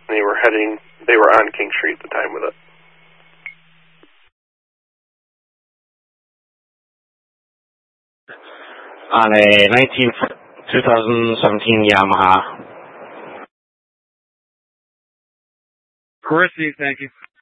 They were on King Street at the time with it. On a 2017 Yamaha. Of course, Steve, thank you.